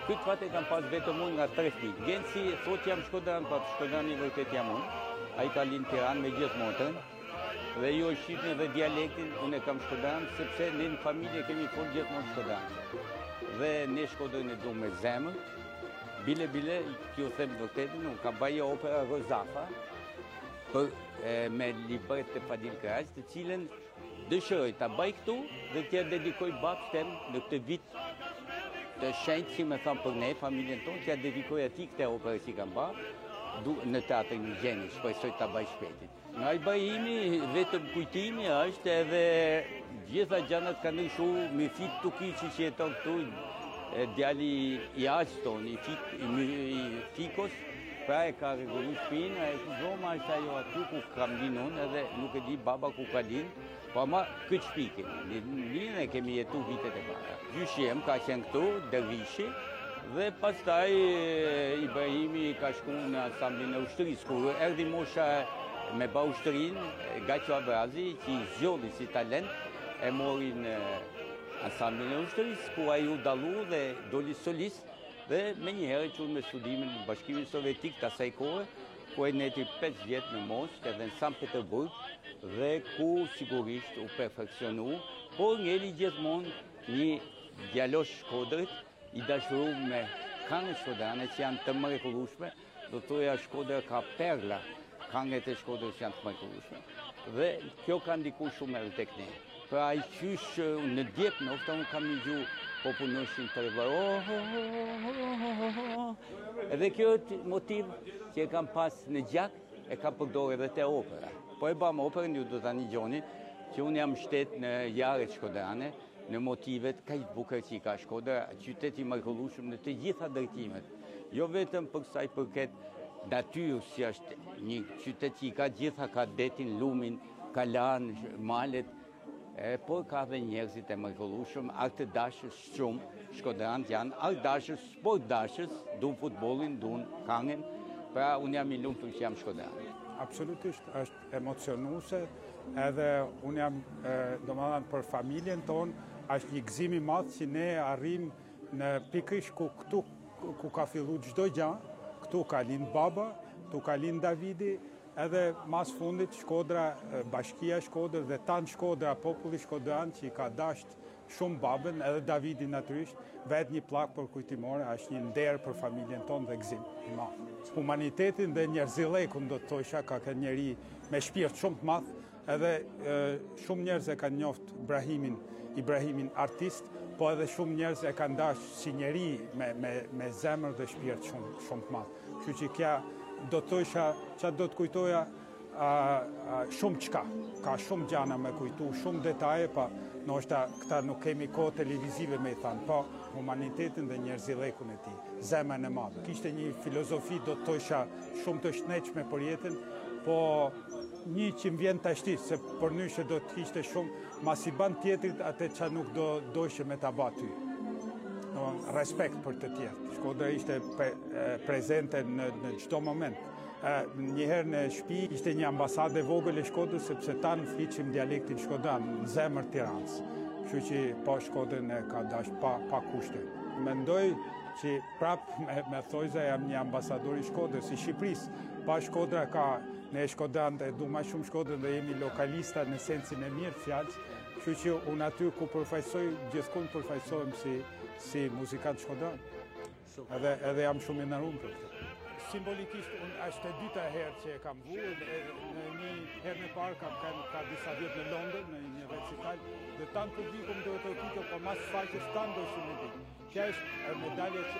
këtë fat e kam pas vetëm unë nga 3 fëmijë. Genci thot jam shkodran, pa shkodrani vërtet jam unë. Ai ka lind Tiranë me gjithë motrën. Dhe ju e shqipni dhe dialektin, unë e kam shkodran, sepse ne në familje kemi folë gjithmonë shkodran. Dhe ne Shkodrën e du me zemër. Bile, kjo them vërtetin, unë ka baje opera Rozafa, me libret të Fadil Kraj, të cilën dëshëroj të baj këtu dhe t'ja dedikoj babës tem në këtë vit të shenjtë, si me thamë për ne, familjen tonë, t'ja dedikoj ati këtë opera si kam ba, në teatrin në Gjeni, shpresoj të baj shpetit. Nga i bajimi, vetëm kujtimi është edhe gjitha gjanat ka nëshu me fit Tukiqi që jeton këtu, djali i aqë tonë, i Fikos, pra e ka regullu shpinë, e Roma është ajo aty ku kam linë unë, edhe nuk e di baba ku ka linë, pa ma këtë shpi kemi, linë e kemi jetu vitet e para. Gjyshem ka qenë këtu, dervishi, dhe pastaj Ibrahimi ka shku në ansamblin e ushtërisë, kur erdi mosha me ba ushtërinë, Gaqo Abrazi, që i zjolli si talent, e mori në ansamblin e ushtërisë, ku a ju dalu dhe doli solist, dhe me njëherë që unë me studimin në Bashkimin Sovjetik të asaj kohë, ku e neti 5 vjetë në Moskë edhe në Sankt Peterburg, dhe ku sigurisht u perfekcionu, por ngeli gjithmonë një djalosh Shkodrët, i dashuru me këngët shkodrane që janë të mrekullueshme, do të thoja Shkodra ka perla, këngët e Shkodrës janë të mrekullueshme. Dhe kjo ka ndiku shumë edhe tek ne. Pra i qysh në djep nofta unë kam një gjuhë popullnoshin të rëvarë, edhe kjo motiv që e kam pas në gjak, e kam përdojë edhe te opera. Po e bam operën, ju do të një gjoni, që unë jam shtet në jaret shkodrane, në motivet ka i bukër që i ka Shkodra, qyteti mrekullueshëm në të gjitha drejtimet. Jo vetëm për sa i përket natyrës, si është një qytet që i ka gjitha, ka detin, lumin, kalan, malet, por ka dhe njerëzit e mrekullueshëm, artë dashës shumë, Shkodranët janë artë dashës, sport dashës, dun futbolin, dun këngën, pra unë jam i lumtur që jam Shkodran. Absolutisht, është emocionuese, edhe unë jam, domethënë për familjen tonë, është një gëzim i madh që ne arrim në pikërisht ku këtu ku ka fillu çdo gjë, këtu ka lind baba, këtu ka lind Davidi, edhe mas fundit Shkodra, Bashkia Shkodër dhe tanë Shkodra, populli shkodran që i ka dasht shumë babën, edhe Davidi natyrisht, vetë një plak për kujtimore, është një nder për familjen tonë dhe gëzim i madh. Humanitetin dhe njerëzillekun do të thosha ka këtë njeri me shpirt shumë të madh, edhe shumë njerëz e kanë njoft Ibrahimin artist, po edhe shumë njerëz e kanë dashur si njeri me zemër dhe shpirt shumë të madh. Kështu që kja do të thosha, çfarë do të kujtoja shumë çka. Ka shumë gjana me kujtu, shumë detaje, pa ndoshta këta nuk kemi kohë televizive me i thanë, po humanitetin dhe njerëzillekun e tij, zemrën e madhe. Kishte një filozofi do të thosha shumë të shnetshme për jetën, po një që më vjen tashti, se për nyshe do të kishte shumë, mas i ban tjetrit atë që nuk do dojshë me ta ba ty. Respekt për të tjertë. Shkodra ishte prezente në çdo moment. Njëherë në shtëpi ishte një ambasadë e vogël e Shkodrës, sepse tanë fliqim dialektin shkodran në zemër Tiranës. Kështu që po Shkodrën e ka dash pa kushte. Mendoj që prapë me thojza jam një ambasador i Shkodrës, i Shqipërisë. Pa Shkodra ka ne Shkodranët e du ma shumë Shkodrën dhe jemi lokalista në sensin e mirë fjalës. Kështu që unë aty ku përfaqësoj, gjithkund përfaqësohem si muzikant shkodran. Edhe jam shumë i nderuar për këtë. Simbolikisht, është e dyta herë që e kam vu, në një herë në parë ka disa vjetë në Londër, në një recital, dhe tanë publikum do të kito, po mas faqës tanë do shumë e di. Kja është medalje që